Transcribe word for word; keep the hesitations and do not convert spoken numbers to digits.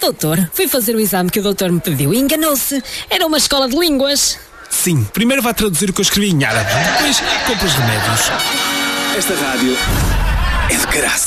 Doutor, fui fazer o exame que o doutor me pediu e enganou-se. Era uma escola de línguas. Sim, primeiro vai traduzir o que eu escrevi em árabe, depois compra os remédios. Esta rádio é de graça.